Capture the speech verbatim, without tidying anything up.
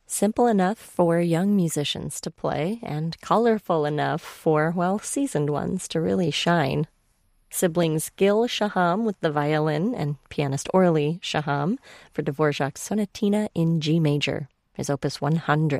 Simple enough for young musicians to play, and colorful enough for, well, seasoned ones to really shine. Siblings Gil Shaham with the violin and pianist Orly Shaham for Dvorak's Sonatina in G major, his opus one hundred.